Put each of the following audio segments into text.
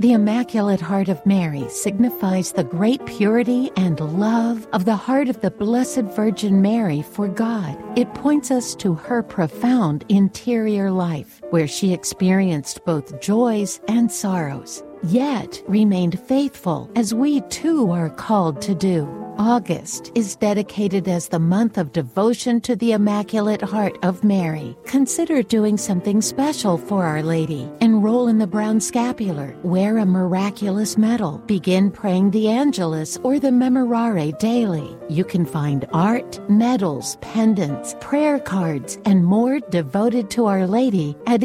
The Immaculate Heart of Mary signifies the great purity and love of the heart of the Blessed Virgin Mary for God. It points us to her profound interior life, where she experienced both joys and sorrows, yet remained faithful, as we too are called to do. August is dedicated as the month of devotion to the Immaculate Heart of Mary. Consider doing something special for Our Lady. Enroll in the Brown Scapular, wear a miraculous medal, begin praying the Angelus or the Memorare daily. You can find art, medals, pendants, prayer cards, and more devoted to Our Lady at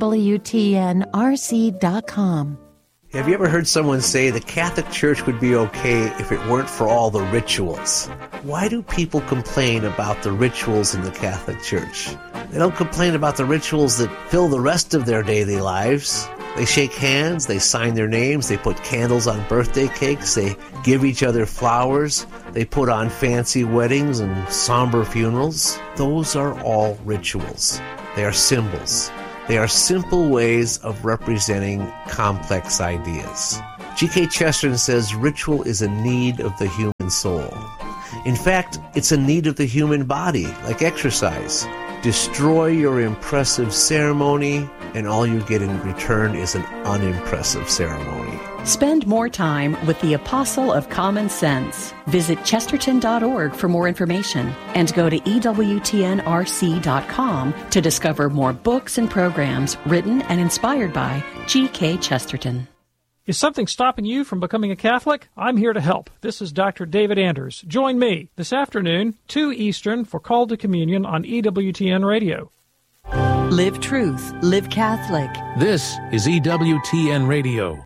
EWTNRC.com. Have you ever heard someone say the Catholic Church would be okay if it weren't for all the rituals? Why do people complain about the rituals in the Catholic Church? They don't complain about the rituals that fill the rest of their daily lives. They shake hands, they sign their names, they put candles on birthday cakes, they give each other flowers, they put on fancy weddings and somber funerals. Those are all rituals. They are symbols. They are simple ways of representing complex ideas. G.K. Chesterton says ritual is a need of the human soul. In fact, it's a need of the human body, like exercise. Destroy your impressive ceremony, and all you get in return is an unimpressive ceremony. Spend more time with the Apostle of Common Sense. Visit chesterton.org for more information and go to EWTNRC.com to discover more books and programs written and inspired by G.K. Chesterton. Is something stopping you from becoming a Catholic? I'm here to help. This is Dr. David Anders. Join me this afternoon, 2 Eastern, for Call to Communion on EWTN Radio. Live truth. Live Catholic. This is EWTN Radio.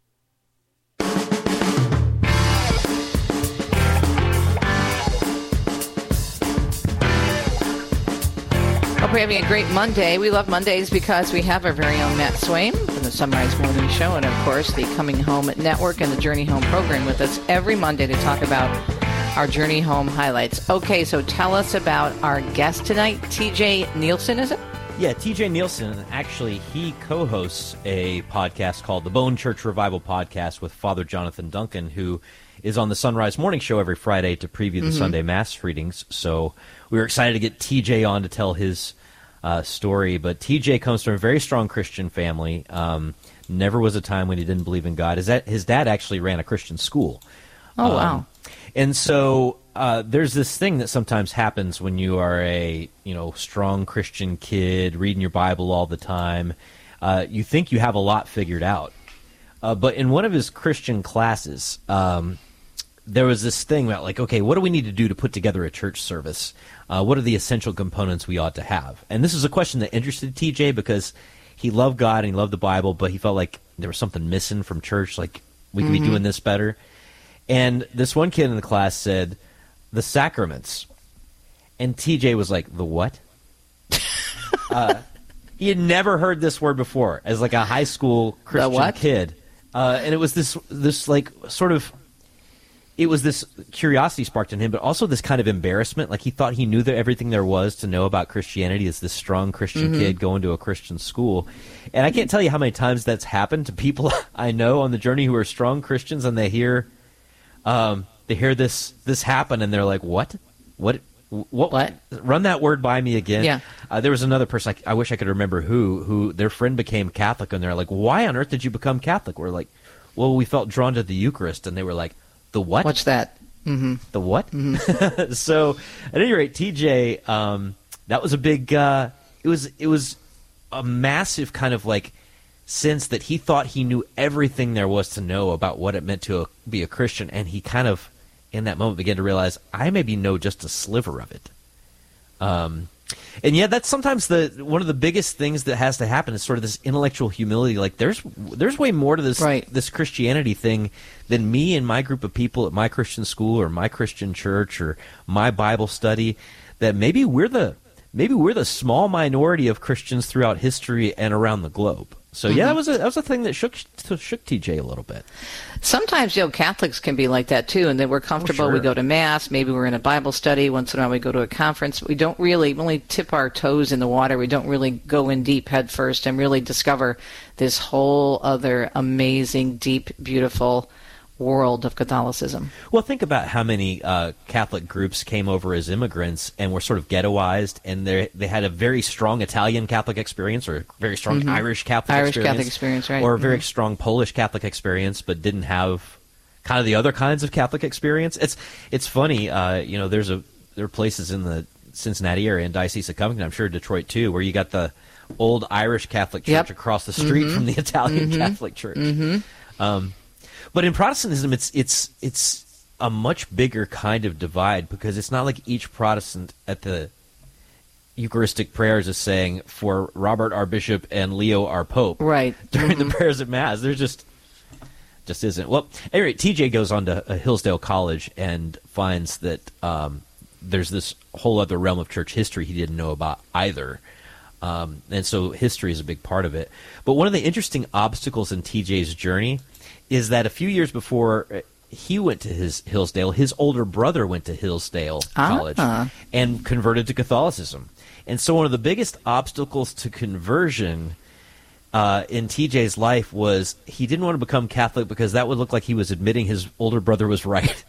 Hope you're having a great Monday. We love Mondays because we have our very own Matt Swaim from the Sunrise Morning Show and, of course, the Coming Home Network and the Journey Home program with us every Monday to talk about our Journey Home highlights. Okay, so tell us about our guest tonight, TJ Nielsen, is it? Yeah, TJ Nielsen, actually, he co-hosts a podcast called the Bone Church Revival Podcast with Father Jonathan Duncan, who is on the Sunrise Morning Show every Friday to preview the Sunday Mass readings. So we were excited to get TJ on to tell his story. But TJ comes from a very strong Christian family. Never was a time when he didn't believe in God. His dad actually ran a Christian school. Oh, wow. And so there's this thing that sometimes happens when you are a strong Christian kid, reading your Bible all the time. You think you have a lot figured out. But in one of his Christian classes, there was this thing about, like, okay, what do we need to do to put together a church service? What are the essential components we ought to have? And this is a question that interested TJ because he loved God and he loved the Bible, but he felt like there was something missing from church, like we could be doing this better. And this one kid in the class said, the sacraments. And TJ was like, the what? He had never heard this word before as like a high school Christian kid. And it was this like sort of, it was this curiosity sparked in him, but also this kind of embarrassment. Like he thought he knew everything there was to know about Christianity as this strong Christian kid going to a Christian school. And I can't tell you how many times that's happened to people I know on the journey who are strong Christians, and they hear this happen, and they're like, what? Run that word by me again. Yeah. There was another person, I wish I could remember who their friend became Catholic, and they're like, why on earth did you become Catholic? We're like, well, we felt drawn to the Eucharist, and they were like, the what? What's that? The what? So, at any rate, TJ, that was a big, it was a massive kind of like sense that he thought he knew everything there was to know about what it meant to be a Christian, and he kind of, in that moment, began to realize, I maybe know just a sliver of it. And yeah, that's sometimes one of the biggest things that has to happen is sort of this intellectual humility. Like there's way more to this Christianity thing than me and my group of people at my Christian school or my Christian church or my Bible study. That maybe we're the small minority of Christians throughout history and around the globe. So yeah, that was a thing that shook TJ a little bit. Sometimes, Catholics can be like that too, and that we're comfortable. Sure. We go to Mass, maybe we're in a Bible study. Once in a while we go to a conference. We only tip our toes in the water. We don't really go in deep head first and really discover this whole other amazing, deep, beautiful world of Catholicism. Well, think about how many Catholic groups came over as immigrants and were sort of ghettoized, and they had a very strong Italian Catholic experience, or a very strong Irish Catholic experience, right? Or a very strong Polish Catholic experience, but didn't have kind of the other kinds of Catholic experience. It's funny, there are places in the Cincinnati area and Diocese of Covington, I'm sure Detroit too, where you got the old Irish Catholic Church across the street from the Italian Catholic Church. But in Protestantism, it's a much bigger kind of divide, because it's not like each Protestant at the Eucharistic prayers is saying, for Robert our Bishop and Leo our Pope, right, during the prayers at Mass. There just isn't. Well, anyway, TJ goes on to Hillsdale College and finds that there's this whole other realm of church history he didn't know about either. And so history is a big part of it. But one of the interesting obstacles in TJ's journey is that a few years before he went to Hillsdale, his older brother went to Hillsdale College and converted to Catholicism. And so one of the biggest obstacles to conversion in TJ's life was he didn't want to become Catholic because that would look like he was admitting his older brother was right.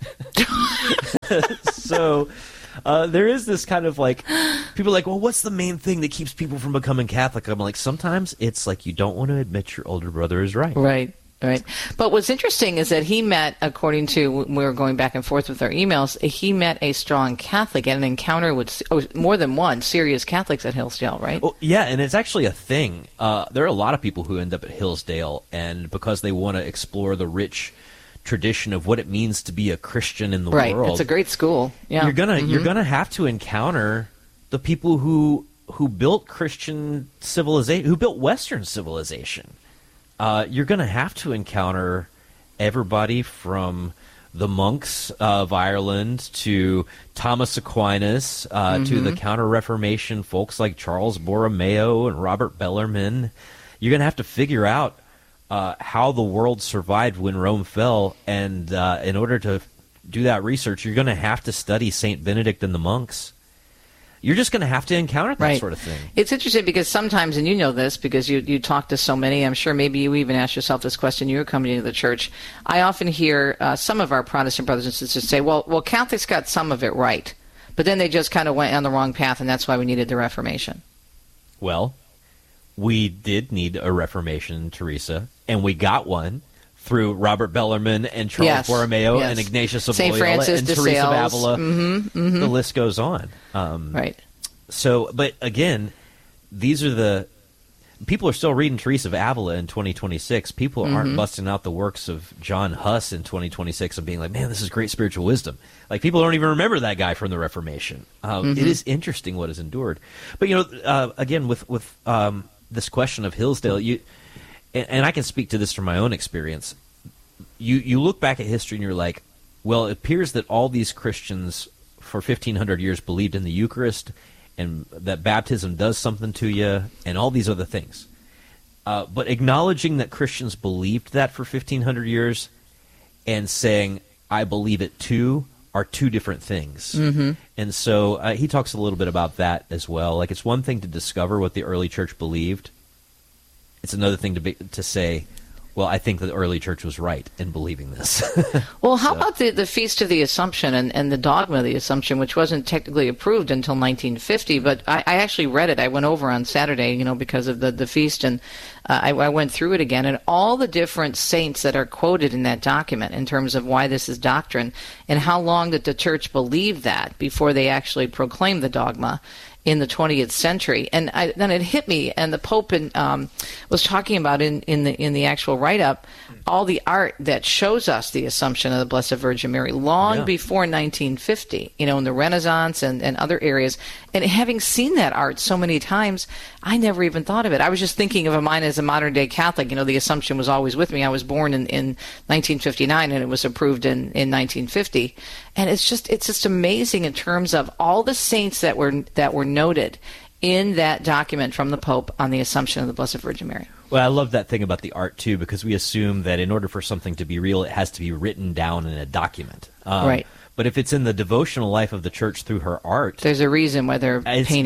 So there is this kind of like, people are like, well, what's the main thing that keeps people from becoming Catholic? I'm like, sometimes it's like you don't want to admit your older brother is right. Right. But what's interesting is that he met, according to, we were going back and forth with our emails, he met a strong Catholic and an encounter with more than one serious Catholics at Hillsdale, right? Oh, yeah, and it's actually a thing. There are a lot of people who end up at Hillsdale, and because they want to explore the rich tradition of what it means to be a Christian in the world. Right, it's a great school. Yeah, you're gonna have to encounter the people who built Christian civilization, who built Western civilization. You're going to have to encounter everybody from the monks of Ireland to Thomas Aquinas to the Counter-Reformation folks like Charles Borromeo and Robert Bellarmine. You're going to have to figure out how the world survived when Rome fell, and in order to do that research, you're going to have to study St. Benedict and the monks. You're just going to have to encounter that sort of thing. It's interesting because sometimes, and you know this because you talk to so many, I'm sure maybe you even ask yourself this question, you're coming into the church. I often hear some of our Protestant brothers and sisters say, well, Catholics got some of it right, but then they just kind of went on the wrong path, and that's why we needed the Reformation. Well, we did need a Reformation, Teresa, and we got one through Robert Bellarmine and Charles Borromeo and Ignatius of Loyola and Teresa of Avila. The list goes on. Right. So, but again, these are people are still reading Teresa of Avila in 2026. People aren't busting out the works of John Huss in 2026 and being like, man, this is great spiritual wisdom. Like, people don't even remember that guy from the Reformation. It is interesting what has endured. But, again, with this question of Hillsdale, and I can speak to this from my own experience. You look back at history and you're like, well, it appears that all these Christians for 1,500 years believed in the Eucharist and that baptism does something to you and all these other things. But acknowledging that Christians believed that for 1,500 years and saying, I believe it too, are two different things. And so he talks a little bit about that as well. Like, it's one thing to discover what the early church believed. It's another thing to say, well, I think the early church was right in believing this. Well, how about the Feast of the Assumption and the dogma of the Assumption, which wasn't technically approved until 1950, but I actually read it. I went over on Saturday, because of the feast, and I went through it again, and all the different saints that are quoted in that document in terms of why this is doctrine and how long that the church believed that before they actually proclaimed the dogma in the 20th century. And then it hit me, and the Pope was talking about in the actual write-up all the art that shows us the Assumption of the Blessed Virgin Mary long before 1950, in the Renaissance and other areas. And having seen that art so many times, I never even thought of it. I was just thinking of mine as a modern-day Catholic. The Assumption was always with me. I was born in 1959, and it was approved in 1950. And it's just amazing in terms of all the saints that were noted in that document from the Pope on the Assumption of the Blessed Virgin Mary. Well, I love that thing about the art, too, because we assume that in order for something to be real, it has to be written down in a document. Right. But if it's in the devotional life of the church through her art, there's a reason why they're painting.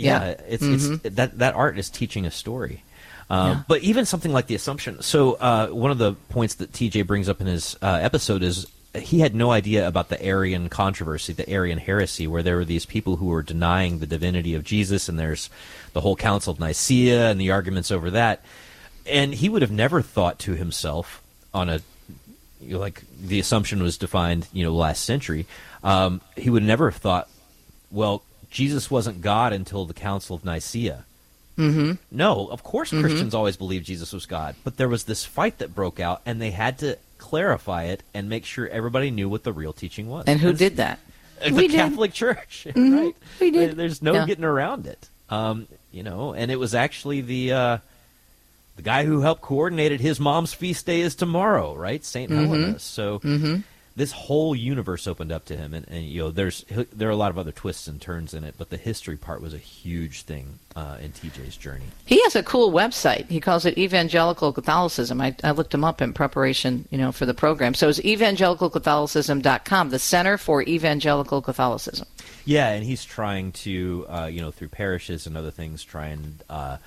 That art is teaching a story. But even something like the Assumption. So one of the points that TJ brings up in his episode is he had no idea about the Arian controversy, the Arian heresy, where there were these people who were denying the divinity of Jesus, and there's the whole Council of Nicaea and the arguments over that. And he would have never thought to himself on a like the Assumption was defined, last century. He would never have thought, well, Jesus wasn't God until the Council of Nicaea. Mm-hmm. No, of course Christians always believed Jesus was God, but there was this fight that broke out, and they had to clarify it and make sure everybody knew what the real teaching was. And who did that? The Catholic Church, right? We did. There's no getting around it. And it was actually the guy who helped coordinated his mom's feast day is tomorrow, right? St. Helena. So this whole universe opened up to him, and there are a lot of other twists and turns in it, but the history part was a huge thing in TJ's journey. He has a cool website. He calls it Evangelical Catholicism. I looked him up in preparation, for the program. So it's evangelicalcatholicism.com, the Center for Evangelical Catholicism. Yeah, and he's trying to, through parishes and other things, try and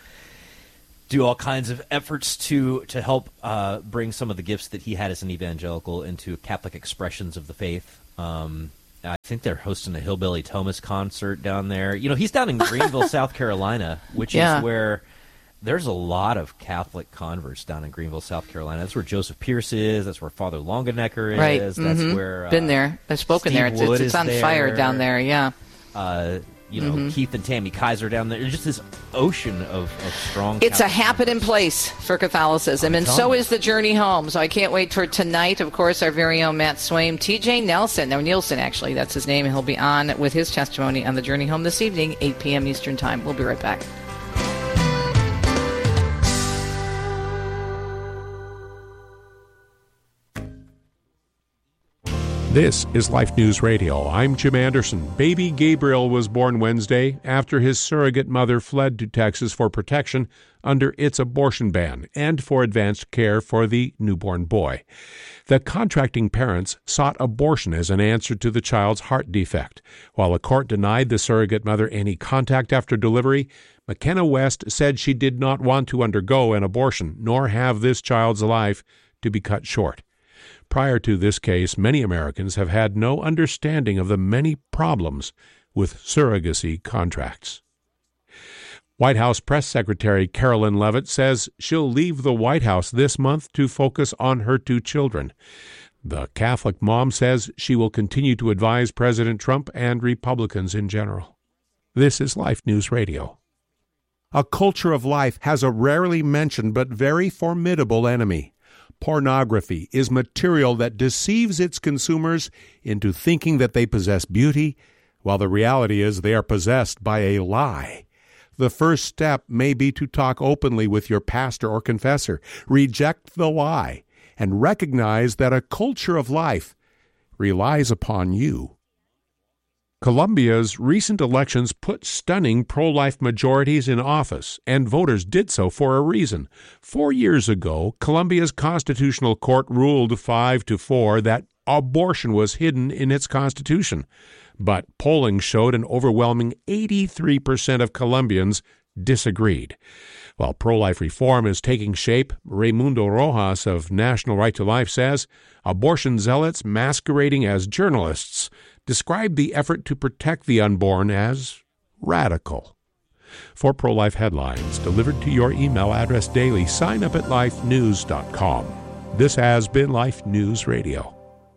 do all kinds of efforts to help bring some of the gifts that he had as an evangelical into Catholic expressions of the faith. I think they're hosting a Hillbilly Thomas concert down there. He's down in Greenville, South Carolina, which is where there's a lot of Catholic converts down in Greenville, South Carolina. That's where Joseph Pierce is. That's where Father Longenecker is. Right. That's where been there. I've spoken Steve there. Wood It's on fire down there. Yeah. Keith and Tammy Kaiser down there. There's just this ocean of strong It's Catholic a happening place for Catholicism, and so is the journey home. So I can't wait for tonight, of course, our very own Matt Swaim, TJ Nielsen, actually, that's his name. He'll be on with his testimony on the journey home this evening, 8 p.m. Eastern Time. We'll be right back. This is Life News Radio. I'm Jim Anderson. Baby Gabriel was born Wednesday after his surrogate mother fled to Texas for protection under its abortion ban and for advanced care for the newborn boy. The contracting parents sought abortion as an answer to the child's heart defect. While a court denied the surrogate mother any contact after delivery, McKenna West said she did not want to undergo an abortion nor have this child's life to be cut short. Prior to this case, many Americans have had no understanding of the many problems with surrogacy contracts. White House Press Secretary Carolyn Leavitt says she'll leave the White House this month to focus on her two children. The Catholic mom says she will continue to advise President Trump and Republicans in general. This is Life News Radio. A culture of life has a rarely mentioned but very formidable enemy. Pornography is material that deceives its consumers into thinking that they possess beauty, while the reality is they are possessed by a lie. The first step may be to talk openly with your pastor or confessor, reject the lie, and recognize that a culture of life relies upon you. Colombia's recent elections put stunning pro-life majorities in office, and voters did so for a reason. 4 years ago, Colombia's constitutional court ruled 5-4 that abortion was hidden in its constitution. But polling showed an overwhelming 83% of Colombians disagreed. While pro-life reform is taking shape, Raimundo Rojas of National Right to Life says abortion zealots masquerading as journalists described the effort to protect the unborn as radical. For pro-life headlines delivered to your email address daily, sign up at lifenews.com. This has been Life News Radio.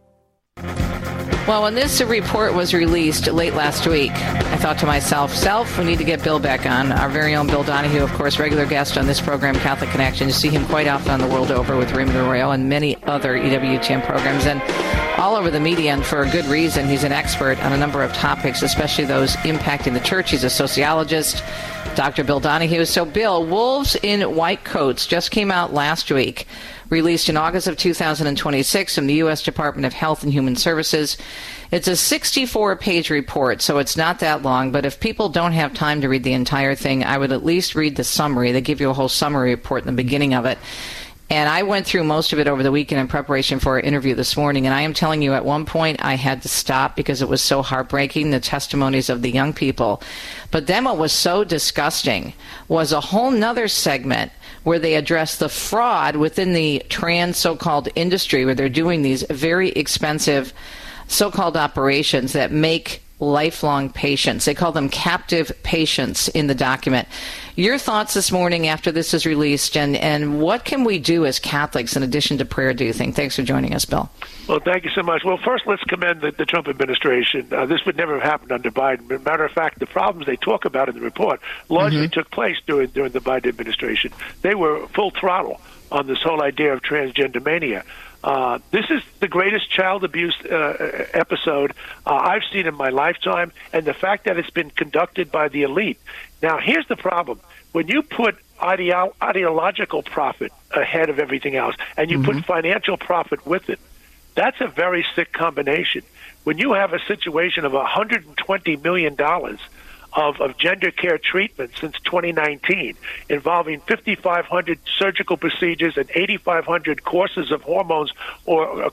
Well, when this report was released late last week, I thought to myself, we need to get Bill back on. Our very own Bill Donahue, of course, regular guest on this program, Catholic Connection. You see him quite often on the world over with Raymond Arroyo and many other EWTN programs and all over the media, and for a good reason. He's an expert on a number of topics, especially those impacting the church. He's a sociologist, Dr. Bill Donahue. So, Bill, Wolves in White Coats just came out last week. released in August of 2026 from the U.S. Department of Health and Human Services. It's a 64-page report, so it's not that long, but if people don't have time to read the entire thing, I would at least read the summary. They give you a whole summary report in the beginning of it. And I went through most of it over the weekend in preparation for our interview this morning, and I am telling you, at one point I had to stop because it was so heartbreaking, the testimonies of the young people. But then what was so disgusting was a whole nother segment where they address the fraud within the trans so-called industry, where they're doing these very expensive so-called operations that make lifelong patients. They call them captive patients in the document. Your thoughts this morning after this is released, and what can we do as Catholics in addition to prayer, do you think? Thanks for joining us, Bill. Well, thank you so much. Well, first, let's commend the Trump administration. This would never have happened under Biden. As a matter of fact, the problems they talk about in the report largely took place during the Biden administration. They were full throttle on this whole idea of transgender mania. This is the greatest child abuse episode I've seen in my lifetime, and the fact that it's been conducted by the elite. Now, here's the problem. When you put ideological profit ahead of everything else, and you put financial profit with it, that's a very sick combination. When you have a situation of $120 million of gender care treatment since 2019, involving 5,500 surgical procedures and 8,500 courses of hormones or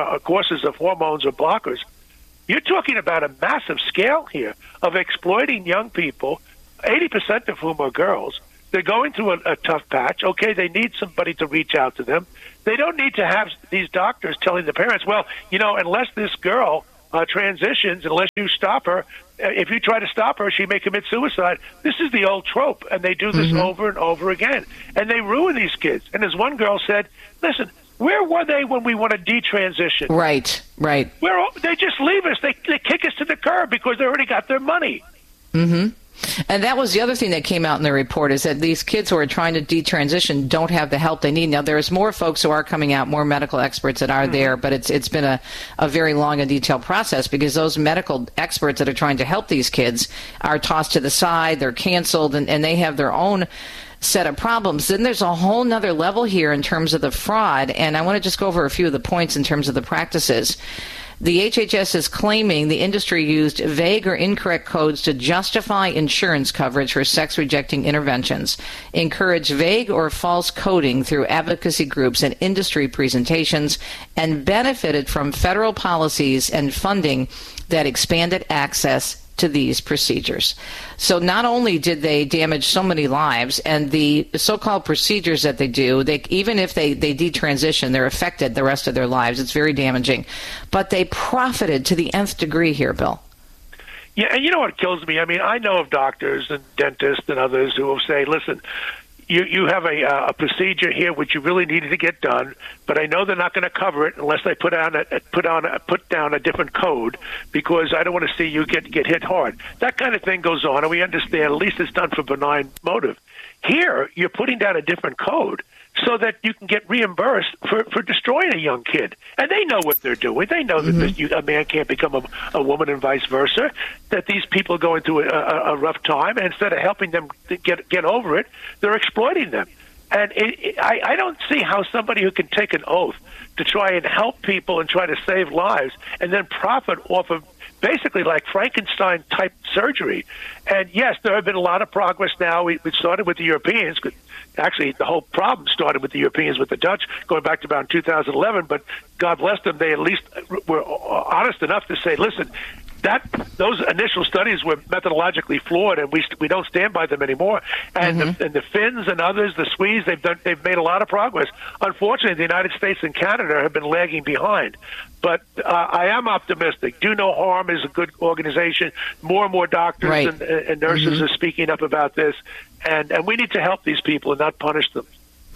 blockers, you're talking about a massive scale here of exploiting young people, 80% of whom are girls. They're going through a tough patch. Okay, they need somebody to reach out to them. They don't need to have these doctors telling the parents, well, unless this girl transitions, unless you stop her, if you try to stop her, she may commit suicide. This is the old trope, and they do this over and over again. And they ruin these kids. And as one girl said, listen, where were they when we want to detransition? Right. They just leave us. They kick us to the curb because they already got their money. And that was the other thing that came out in the report, is that these kids who are trying to detransition don't have the help they need. Now, there's more folks who are coming out, more medical experts that are there, but it's been a very long and detailed process, because those medical experts that are trying to help these kids are tossed to the side, they're canceled, and they have their own set of problems. Then there's a whole nother level here in terms of the fraud, and I want to just go over a few of the points in terms of the practices. The HHS is claiming the industry used vague or incorrect codes to justify insurance coverage for sex-rejecting interventions, encouraged vague or false coding through advocacy groups and industry presentations, and benefited from federal policies and funding that expanded access to these procedures. So not only did they damage so many lives, and the so-called procedures that they do, even if they detransition, they're affected the rest of their lives. It's very damaging. But they profited to the nth degree here, Bill. Yeah, and you know what kills me? I mean, I know of doctors and dentists and others who will say, listen, you have a procedure here which you really needed to get done, but I know they're not going to cover it unless they put down a different code, because I don't want to see you get hit hard. That kind of thing goes on, and we understand at least it's done for benign motive. Here, you're putting down a different code so that you can get reimbursed for destroying a young kid. And they know what they're doing. They know that a man can't become a woman and vice versa, that these people are going through a rough time, and instead of helping them to get over it, they're exploiting them. And I don't see how somebody who can take an oath to try and help people and try to save lives and then profit off of basically like Frankenstein-type surgery. And yes, there have been a lot of progress now. We started with the Europeans. Actually, the whole problem started with the Europeans, with the Dutch, going back to about 2011. But God bless them, they at least were honest enough to say, listen, those initial studies were methodologically flawed, and we don't stand by them anymore. And the Finns and others, the Swedes, they've made a lot of progress. Unfortunately, the United States and Canada have been lagging behind. But I am optimistic. Do No Harm is a good organization. More and more doctors and nurses are speaking up about this, and we need to help these people and not punish them.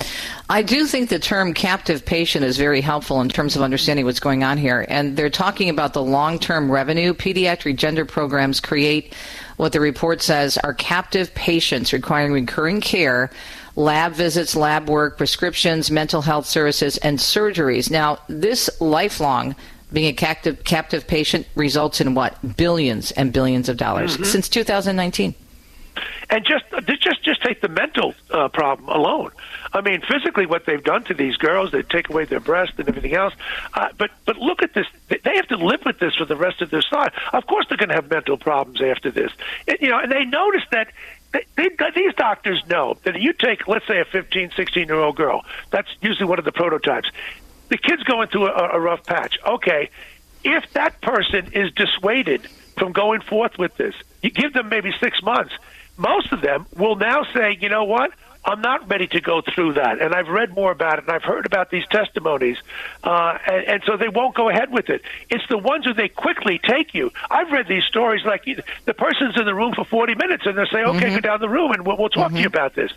I do think the term captive patient is very helpful in terms of understanding what's going on here. And they're talking about the long-term revenue. Pediatric gender programs create what the report says are captive patients requiring recurring care, lab visits, lab work, prescriptions, mental health services, and surgeries. Now, this lifelong being a captive patient results in what? Billions and billions of dollars since 2019. And just take the mental problem alone. I mean, physically, what they've done to these girls, they take away their breast and everything else. But look at this. They have to live with this for the rest of their life. Of course, they're going to have mental problems after this. And they notice that these doctors know that if you take, let's say, a 15, 16-year-old girl, that's usually one of the prototypes. The kid's going through a rough patch. Okay, if that person is dissuaded from going forth with this, you give them maybe 6 months, most of them will now say, you know what, I'm not ready to go through that. And I've read more about it, and I've heard about these testimonies, and so they won't go ahead with it. It's the ones who they quickly take you. I've read these stories like the person's in the room for 40 minutes, and they'll say, okay, go down the room, and we'll talk to you about this.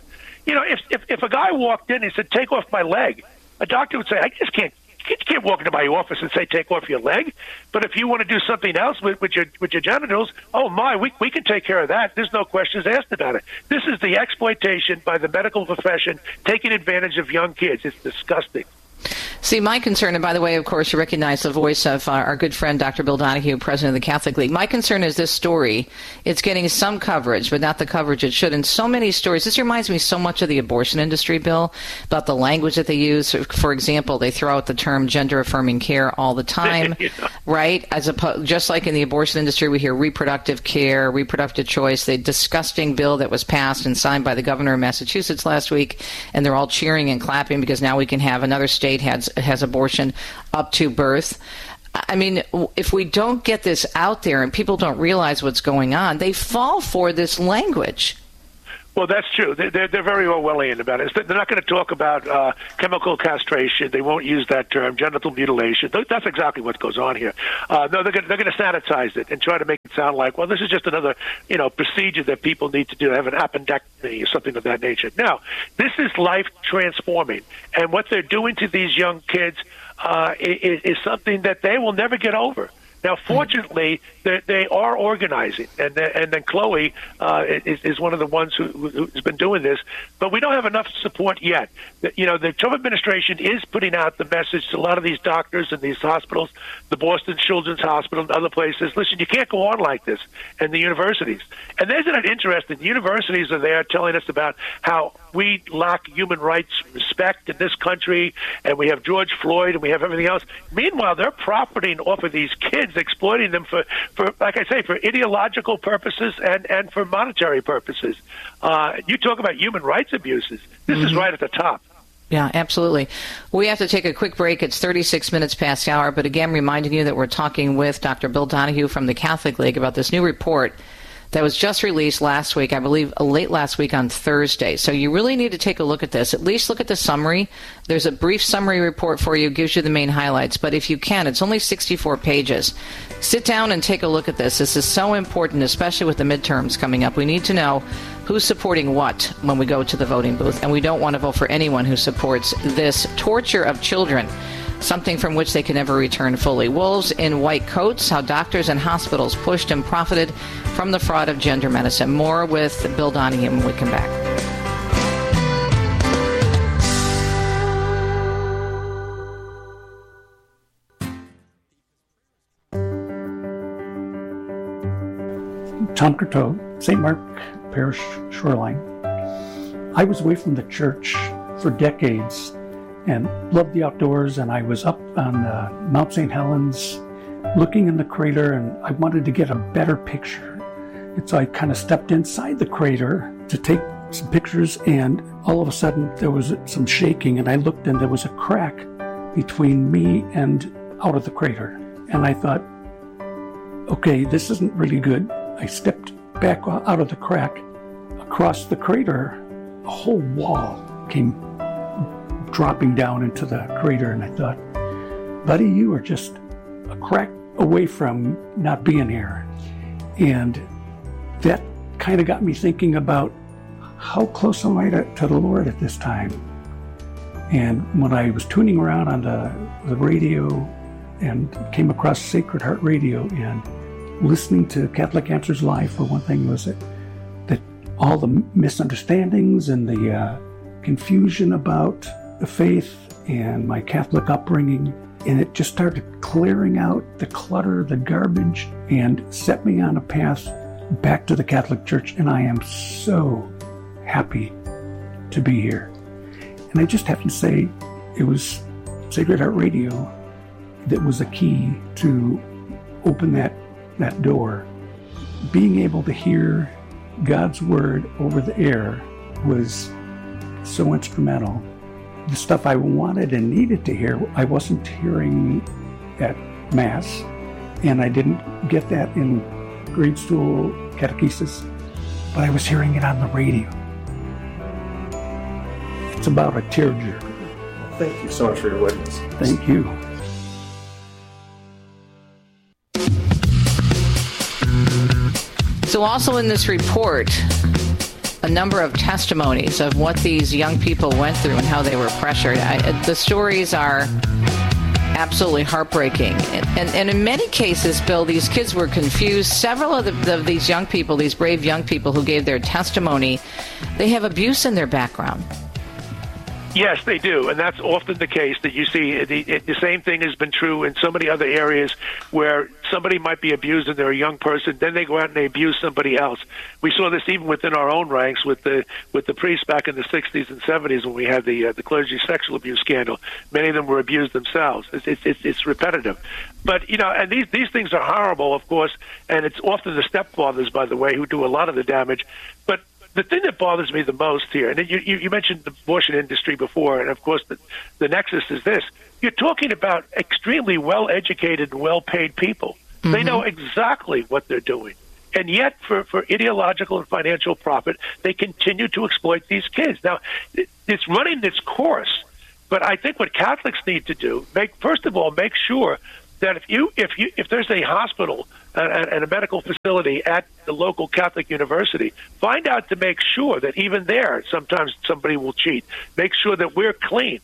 If a guy walked in and said, take off my leg, a doctor would say, I just can't. You can't walk into my office and say, take off your leg. But if you want to do something else with your genitals, oh, my, we can take care of that. There's no questions asked about it. This is the exploitation by the medical profession taking advantage of young kids. It's disgusting. See, my concern, and by the way, of course, you recognize the voice of our good friend, Dr. Bill Donahue, president of the Catholic League. My concern is this story. It's getting some coverage, but not the coverage it should. And so many stories. This reminds me so much of the abortion industry, Bill, about the language that they use. For example, they throw out the term gender-affirming care all the time, right? Just like in the abortion industry, we hear reproductive care, reproductive choice, the disgusting bill that was passed and signed by the governor of Massachusetts last week, and they're all cheering and clapping because now we can have another state has abortion up to birth. I mean, if we don't get this out there and people don't realize what's going on, they fall for this language. Well, that's true. They're very Orwellian about it. They're not going to talk about chemical castration. They won't use that term, genital mutilation. That's exactly what goes on here. No, they're going to sanitize it and try to make it sound like, well, this is just another, procedure that people need to do, have an appendectomy or something of that nature. Now, this is life transforming, and what they're doing to these young kids is something that they will never get over. Now, fortunately, they are organizing, and then Chloe is one of the ones who's been doing this, but we don't have enough support yet. The Trump administration is putting out the message to a lot of these doctors and these hospitals, the Boston Children's Hospital and other places, listen, you can't go on like this, and the universities. And isn't it interesting? The universities are there telling us about how we lack human rights respect in this country, and we have George Floyd, and we have everything else. Meanwhile, they're profiting off of these kids, exploiting them for like I say, for ideological purposes and for monetary purposes. You talk about human rights abuses. This is right at the top. Yeah, absolutely. We have to take a quick break. It's 36 minutes past the hour, but again, reminding you that we're talking with Dr. Bill Donahue from the Catholic League about this new report that was just released last week, I believe late last week on Thursday. So you really need to take a look at this. At least look at the summary. There's a brief summary report for you, gives you the main highlights. But if you can, it's only 64 pages. Sit down and take a look at this. This is so important, especially with the midterms coming up. We need to know who's supporting what when we go to the voting booth. And we don't want to vote for anyone who supports this torture of children, something from which they can never return fully. Wolves in white coats, how doctors and hospitals pushed and profited from the fraud of gender medicine. More with Bill Donahue when we come back. Tom Courteau, St. Mark Parish, Shoreline. I was away from the church for decades and loved the outdoors, and I was up on Mount St. Helens looking in the crater, and I wanted to get a better picture. And so I kind of stepped inside the crater to take some pictures, and all of a sudden there was some shaking, and I looked and there was a crack between me and out of the crater. And I thought, okay, this isn't really good. I stepped back out of the crack. Across the crater, a whole wall came dropping down into the crater, and I thought, buddy, you are just a crack away from not being here. And that kind of got me thinking about how close am I to the Lord at this time. And when I was tuning around on the radio and came across Sacred Heart Radio and listening to Catholic Answers Live, for one thing, was that all the misunderstandings and the confusion about the faith and my Catholic upbringing, and it just started clearing out the clutter, the garbage, and set me on a path back to the Catholic Church, and I am so happy to be here. And I just have to say, it was Sacred Heart Radio that was a key to open that door. Being able to hear God's Word over the air was so instrumental. The stuff I wanted and needed to hear, I wasn't hearing at Mass, and I didn't get that in grade school catechesis, but I was hearing it on the radio. It's about a tearjerker. Thank you so much for your witness. Thank you. So also in this report, a number of testimonies of what these young people went through and how they were pressured. The stories are absolutely heartbreaking. And in many cases, Bill, these kids were confused. Several of these young people, these brave young people who gave their testimony, they have abuse in their background. Yes, they do, and that's often the case that you see. The same thing has been true in so many other areas where somebody might be abused and they're a young person, then they go out and they abuse somebody else. We saw this even within our own ranks with the priests back in the 60s and 70s when we had the clergy sexual abuse scandal. Many of them were abused themselves. It's repetitive. But, and these things are horrible, of course, and it's often the stepfathers, by the way, who do a lot of the damage. But the thing that bothers me the most here, and you mentioned the abortion industry before, and of course the nexus is this. You're talking about extremely well-educated and well-paid people. Mm-hmm. They know exactly what they're doing. And yet, for ideological and financial profit, they continue to exploit these kids. Now, it's running its course, but I think what Catholics need to do, first of all, make sure that if there's a hospital and a medical facility at the local Catholic university, find out to make sure that even there, sometimes somebody will cheat. Make sure that we're clean.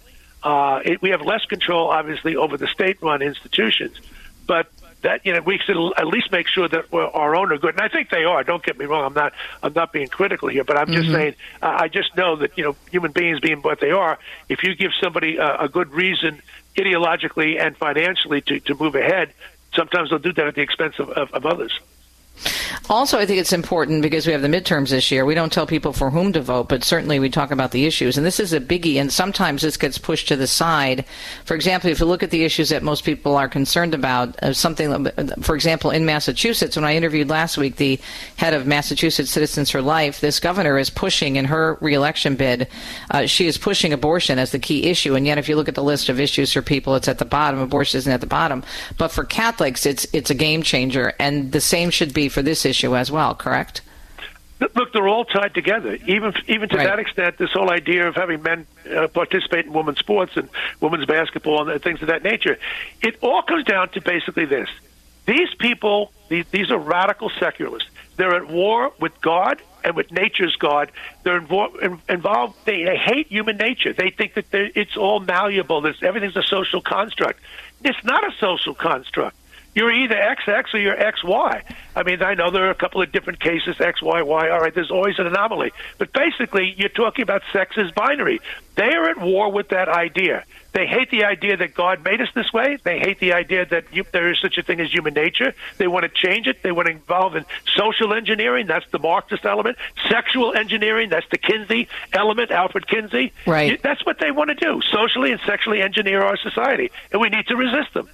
We have less control, obviously, over the state-run institutions, but that we should at least make sure that our own are good, and I think they are. Don't get me wrong; I'm not being critical here, but I'm just saying I just know that human beings being what they are, if you give somebody a good reason ideologically and financially to move ahead, sometimes they'll do that at the expense of others. Also, I think it's important because we have the midterms this year. We don't tell people for whom to vote, but certainly we talk about the issues. And this is a biggie, and sometimes this gets pushed to the side. For example, if you look at the issues that most people are concerned about, for example, in Massachusetts, when I interviewed last week the head of Massachusetts Citizens for Life, this governor is pushing in her reelection bid, she is pushing abortion as the key issue. And yet if you look at the list of issues for people, it's at the bottom. Abortion isn't at the bottom. But for Catholics, it's a game changer. And the same should be for this issue as well, correct? Look, they're all tied together. Even to that extent, this whole idea of having men participate in women's sports and women's basketball and things of that nature, it all comes down to basically this. These people, these are radical secularists. They're at war with God and with nature's God. They're involved. They hate human nature. They think that it's all malleable. Everything's a social construct. It's not a social construct. You're either XX or you're XY. I mean, I know there are a couple of different cases, X, Y, Y. All right, there's always an anomaly. But basically, you're talking about sex as binary. They are at war with that idea. They hate the idea that God made us this way. They hate the idea that there is such a thing as human nature. They want to change it. They want to involve in social engineering. That's the Marxist element. Sexual engineering. That's the Kinsey element, Alfred Kinsey. Right. That's what they want to do, socially and sexually engineer our society. And we need to resist them.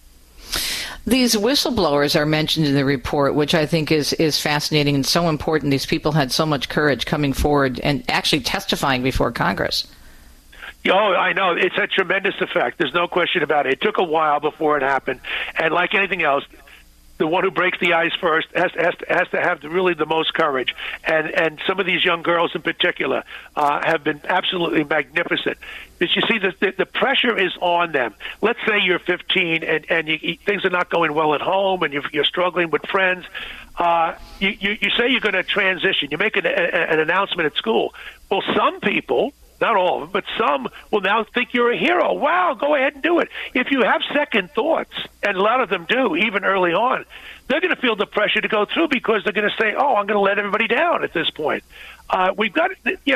These whistleblowers are mentioned in the report, which I think is fascinating and so important. These people had so much courage coming forward and actually testifying before Congress. Oh, I know. It's a tremendous effect. There's no question about it. It took a while before it happened. And like anything else, the one who breaks the ice first has to have really the most courage. And some of these young girls in particular have been absolutely magnificent. But you see, the pressure is on them. Let's say you're 15 and things are not going well at home and you're struggling with friends. You say you're going to transition. You make an announcement at school. Well, some people, not all of them, but some will now think you're a hero. Wow, go ahead and do it. If you have second thoughts, and a lot of them do, even early on, they're going to feel the pressure to go through because they're going to say, oh, I'm going to let everybody down at this point.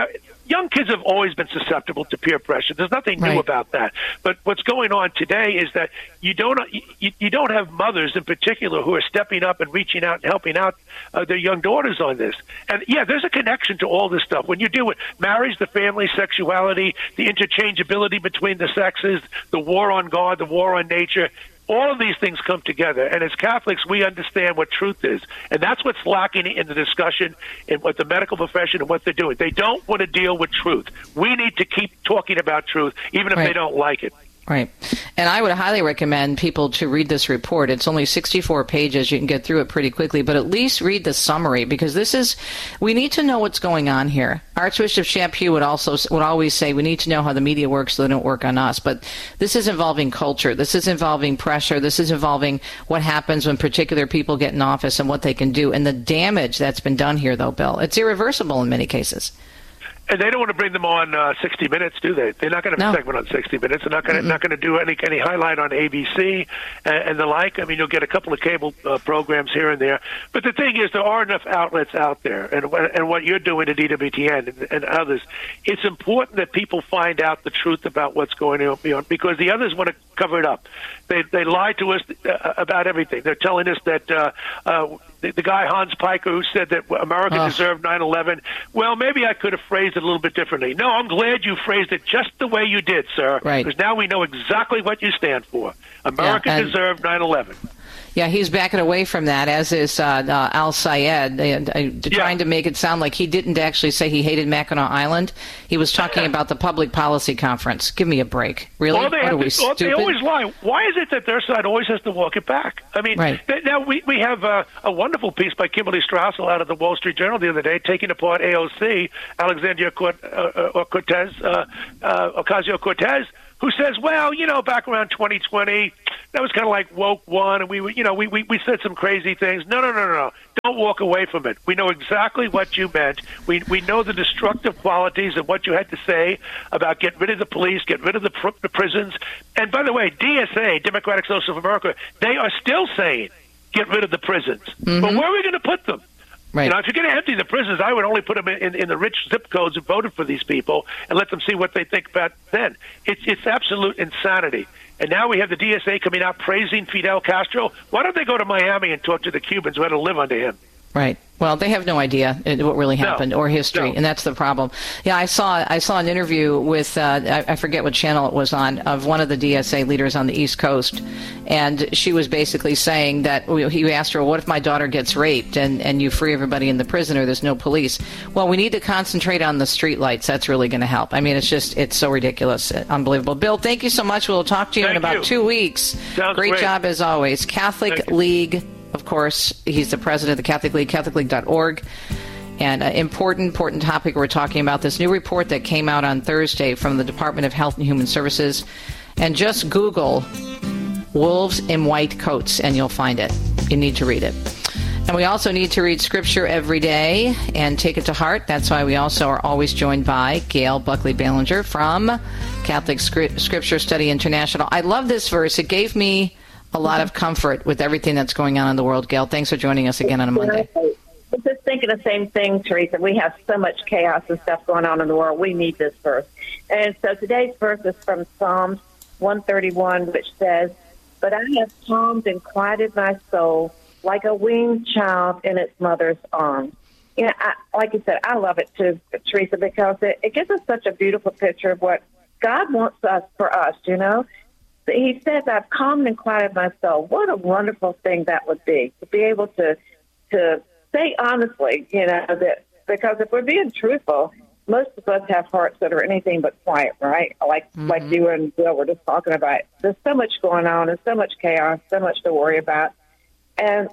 young kids have always been susceptible to peer pressure. There's nothing new about that. But what's going on today is that you don't have mothers in particular who are stepping up and reaching out and helping out their young daughters on this. And yeah, there's a connection to all this stuff. When you deal with marriage, the family, sexuality, the interchangeability between the sexes, the war on God, the war on nature, all of these things come together, and as Catholics, we understand what truth is, and that's what's lacking in the discussion in what the medical profession and what they're doing. They don't want to deal with truth. We need to keep talking about truth, even if they don't like it. Right. And I would highly recommend people to read this report. It's only 64 pages. You can get through it pretty quickly, but at least read the summary, because we need to know what's going on here. Archbishop Chaput would always say we need to know how the media works so they don't work on us. But this is involving culture. This is involving pressure. This is involving what happens when particular people get in office and what they can do. And the damage that's been done here, though, Bill, it's irreversible in many cases. And they don't want to bring them on 60 Minutes, do they? They're not going to have a segment on 60 Minutes. They're not going to do any highlight on ABC and the like. I mean, you'll get a couple of cable programs here and there. But the thing is, there are enough outlets out there, and what you're doing at EWTN and others, it's important that people find out the truth about what's going on, because the others want to cover it up. They lie to us about everything. They're telling us that the guy Hans Piker, who said that America deserved 9/11, well, maybe I could have phrased it a little bit differently. No, I'm glad you phrased it just the way you did, sir. Right. Because now we know exactly what you stand for. America deserved 9/11. Yeah, he's backing away from that, as is Al Sayed, trying to make it sound like he didn't actually say he hated Mackinac Island. He was talking about the public policy conference. Give me a break. Really? What are we, stupid? They always lie. Why is it that their side always has to walk it back? I mean, now we have a wonderful piece by Kimberly Strassel out of the Wall Street Journal the other day, taking apart AOC, Alexandria Ocasio-Cortez, who says, well, back around 2020, that was kind of like woke one, and we said some crazy things. No. Don't walk away from it. We know exactly what you meant. We know the destructive qualities of what you had to say about get rid of the police, get rid of the prisons. And by the way, DSA, Democratic Socialists of America, they are still saying get rid of the prisons. Mm-hmm. But where are we going to put them? Right. If you're going to empty the prisons, I would only put them in the rich zip codes who voted for these people and let them see what they think about then. It's absolute insanity. And now we have the DSA coming out praising Fidel Castro. Why don't they go to Miami and talk to the Cubans who had to live under him? Right. Well, they have no idea what really happened or history, and that's the problem. Yeah, I saw an interview with I forget what channel it was on, of one of the DSA leaders on the East Coast, and she was basically saying that he asked her, "What if my daughter gets raped and you free everybody in the prison, or there's no police?" Well, we need to concentrate on the streetlights. That's really going to help. I mean, it's so ridiculous, unbelievable. Bill, thank you so much. We'll talk to you in about 2 weeks. Sounds great job as always. Catholic League. Of course, he's the president of the Catholic League, CatholicLeague.org. And an important topic we're talking about, this new report that came out on Thursday from the Department of Health and Human Services. And just Google wolves in white coats, and you'll find it. You need to read it. And we also need to read Scripture every day and take it to heart. That's why we also are always joined by Gail Buckley-Ballinger from Catholic Scripture Study International. I love this verse. It gave me a lot of comfort with everything that's going on in the world. Gail, thanks for joining us again on a Monday. I'm just thinking the same thing, Teresa. We have so much chaos and stuff going on in the world. We need this verse. And so today's verse is from Psalms 131, which says, "But I have calmed and quieted my soul like a weaned child in its mother's arms." Like you said, I love it too, Teresa, because it gives us such a beautiful picture of what God wants us for us, He says, "I've calmed and quieted my soul." What a wonderful thing that would be, to be able to say honestly, that, because if we're being truthful, most of us have hearts that are anything but quiet, right? Like you and Bill were just talking about. There's so much going on and so much chaos, so much to worry about. And,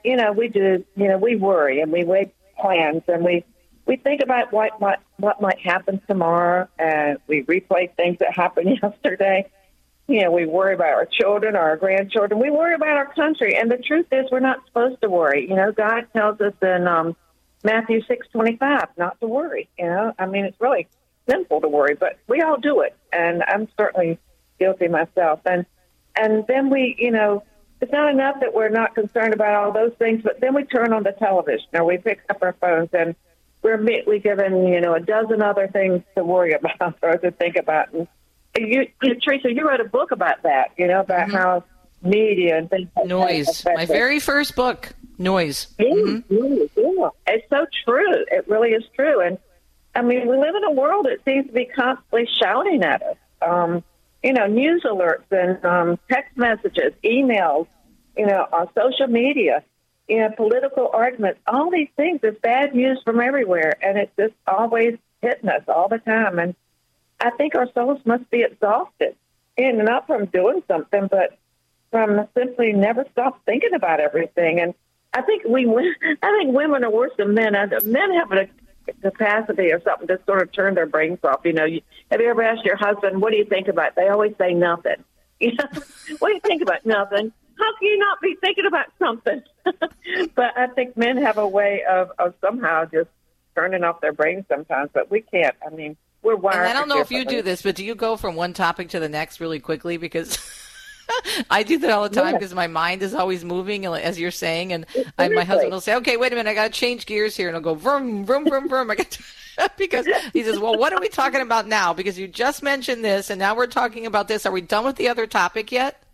we worry and we make plans and we think about what might happen tomorrow, and we replay things that happened yesterday. We worry about our children, our grandchildren. We worry about our country. And the truth is, we're not supposed to worry. God tells us in Matthew 6:25 not to worry. I mean, it's really simple to worry, but we all do it. And I'm certainly guilty myself. And then we, it's not enough that we're not concerned about all those things, but then we turn on the television or we pick up our phones and we're immediately given, a dozen other things to worry about or to think about. And Teresa, you wrote a book about that, about how media and things like Noise. My very first book, Noise. Yeah. It's so true. It really is true. And, we live in a world that seems to be constantly shouting at us. News alerts and text messages, emails, on social media, political arguments, all these things. There's bad news from everywhere, and it's just always hitting us all the time. And I think our souls must be exhausted, and not from doing something, but from simply never stop thinking about everything. And I think women are worse than men. Men have a capacity or something to sort of turn their brains off. Have you ever asked your husband, what do you think about? They always say nothing. What do you think about? Nothing. How can you not be thinking about something? But I think men have a way of somehow just turning off their brains sometimes, but we can't. We're wired. And I don't know if you do this, but do you go from one topic to the next really quickly? Because I do that all the time because my mind is always moving, as you're saying. And my husband will say, okay, wait a minute, I got to change gears here. And I'll go, vroom, vroom, vroom, vroom. Because he says, well, what are we talking about now? Because you just mentioned this, and now we're talking about this. Are we done with the other topic yet?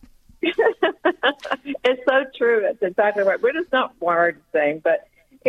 It's so true. It's exactly right. We're just not wired the same. But,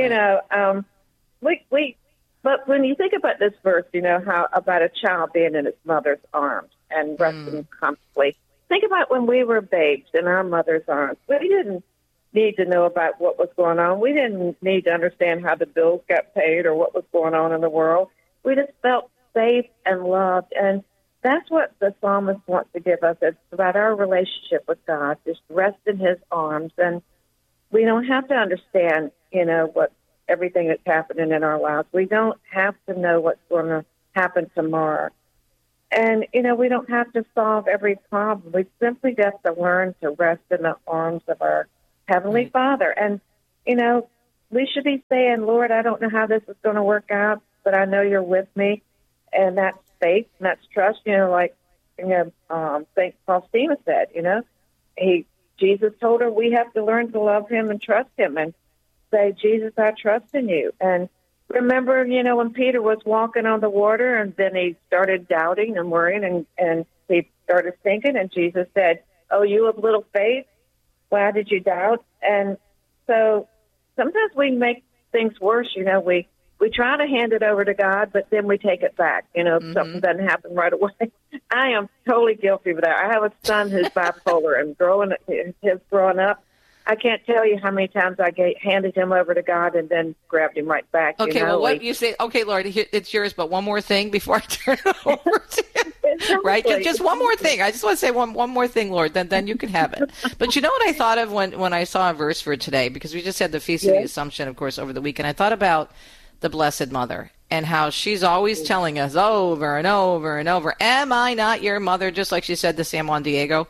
but when you think about this verse, how about a child being in its mother's arms and resting comfortably. Think about when we were babes in our mother's arms. We didn't need to know about what was going on. We didn't need to understand how the bills got paid or what was going on in the world. We just felt safe and loved. And that's what the psalmist wants to give us. It's about our relationship with God, just rest in his arms. And we don't have to understand, what everything that's happening in our lives. We don't have to know what's going to happen tomorrow. And, we don't have to solve every problem. We simply have to learn to rest in the arms of our Heavenly Father. And, we should be saying, Lord, I don't know how this is going to work out, but I know you're with me. And that's faith and that's trust, like St. Faustina said, Jesus told her we have to learn to love him and trust him and say, Jesus, I trust in you. And remember, when Peter was walking on the water and then he started doubting and worrying and he started thinking and Jesus said, oh, you have little faith, why did you doubt? And so sometimes we make things worse, we try to hand it over to God, but then we take it back, if something doesn't happen right away. I am totally guilty of that. I have a son who's bipolar and growing up, I can't tell you how many times I handed him over to God and then grabbed him right back. Okay, well, what you say, okay, Lord, it's yours, but one more thing before I turn it over to you, right? Just one more thing. I just want to say one more thing, Lord, then you can have it. But you know what I thought of when I saw a verse for today? Because we just had the Feast of the Assumption, of course, over the weekend. I thought about the Blessed Mother and how she's always telling us over and over and over, am I not your mother? Just like she said to San Juan Diego.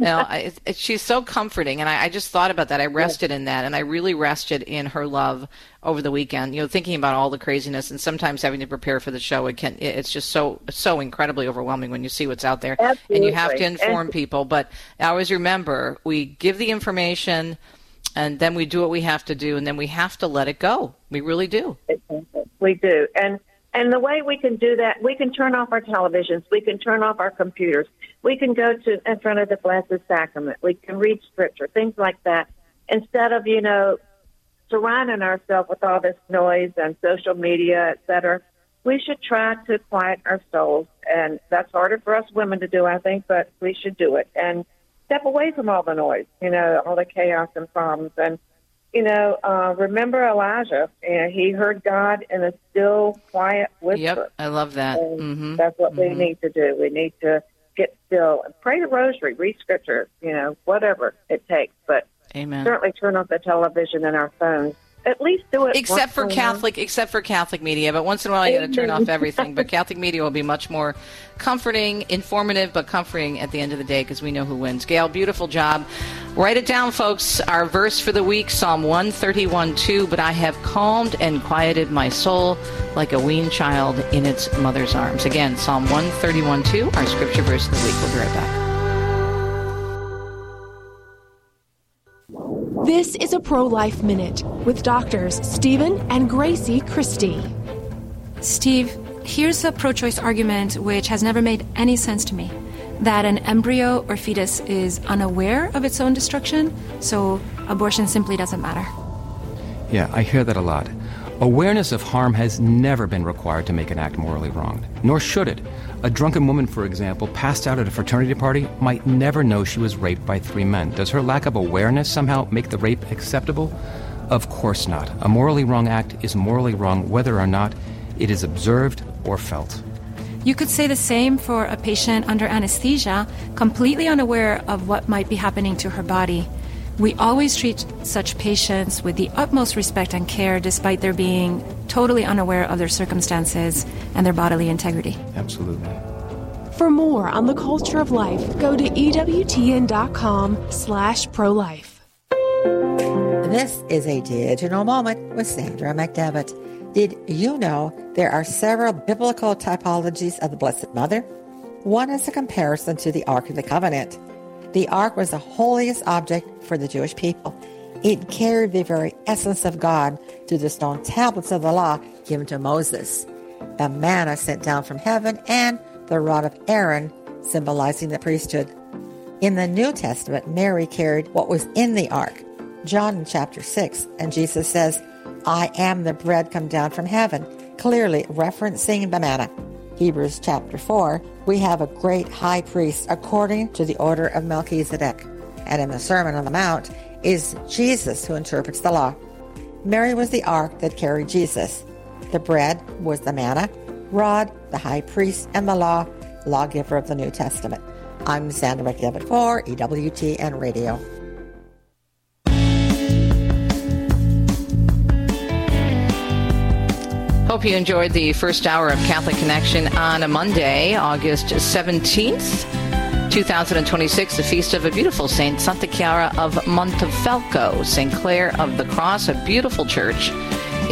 She's so comforting. And I just thought about that. I rested in that. And I really rested in her love over the weekend, thinking about all the craziness and sometimes having to prepare for the show. It's just so incredibly overwhelming when you see what's out there. Absolutely. And you have to inform people. But I always remember, we give the information and then we do what we have to do, and then we have to let it go. We really do. We do. And the way we can do that, we can turn off our televisions. We can turn off our computers. We can go in front of the Blessed Sacrament. We can read Scripture, things like that. Instead of, surrounding ourselves with all this noise and social media, et cetera, we should try to quiet our souls. And that's harder for us women to do, I think, but we should do it. And step away from all the noise, all the chaos and problems. And, remember Elijah, he heard God in a still, quiet whisper. Yep, I love that. That's what we need to do. We need to get still and pray the rosary, read Scripture, whatever it takes. But Amen. Certainly turn off the television and our phones. At least do it except for Catholic media. But once in a while, you got to turn off everything. But Catholic media will be much more comforting, informative, but comforting at the end of the day because we know who wins. Gail, beautiful job. Write it down, folks. Our verse for the week, Psalm 131:2. But I have calmed and quieted my soul like a weaned child in its mother's arms. Again, Psalm 131:2, our scripture verse of the week. We'll be right back. This is a Pro-Life Minute with doctors Stephen and Gracie Christie. Steve, here's a pro-choice argument which has never made any sense to me. That an embryo or fetus is unaware of its own destruction, so abortion simply doesn't matter. Yeah, I hear that a lot. Awareness of harm has never been required to make an act morally wrong, nor should it. A drunken woman, for example, passed out at a fraternity party might never know she was raped by 3 men. Does her lack of awareness somehow make the rape acceptable? Of course not. A morally wrong act is morally wrong whether or not it is observed or felt. You could say the same for a patient under anesthesia, completely unaware of what might be happening to her body. We always treat such patients with the utmost respect and care, despite their being totally unaware of their circumstances and their bodily integrity. Absolutely. For more on the culture of life, go to EWTN.com/pro-life. This is a digital moment with Sandra McDevitt. Did you know there are several biblical typologies of the Blessed Mother? One is a comparison to the Ark of the Covenant. The Ark was the holiest object for the Jewish people. It carried the very essence of God to the stone tablets of the law given to Moses, the manna sent down from heaven, and the rod of Aaron, symbolizing the priesthood. In the New Testament, Mary carried what was in the Ark. John in chapter 6, and Jesus says, "I am the bread come down from heaven," clearly referencing the manna. Hebrews chapter 4, we have a great high priest according to the order of Melchizedek. And in the Sermon on the Mount is Jesus who interprets the law. Mary was the ark that carried Jesus. The bread was the manna, rod, the high priest, and the law, lawgiver of the New Testament. I'm Sandra McDevitt for EWTN Radio. Hope you enjoyed the first hour of Catholic Connection on a Monday, August 17th, 2026, the feast of a beautiful saint, Santa Chiara of Montefalco, St. Clare of the Cross, a beautiful church